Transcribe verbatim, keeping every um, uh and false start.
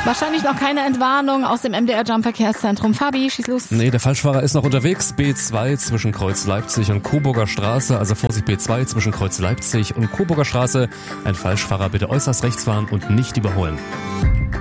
Wahrscheinlich noch keine Entwarnung aus dem M D R-Jump Verkehrszentrum. Fabi, schieß los. Nee, der Falschfahrer ist noch unterwegs. B zwei zwischen Kreuz Leipzig und Coburger Straße. Also Vorsicht, B zwei zwischen Kreuz Leipzig und Coburger Straße. Ein Falschfahrer bitte äußerst rechts fahren und nicht überholen.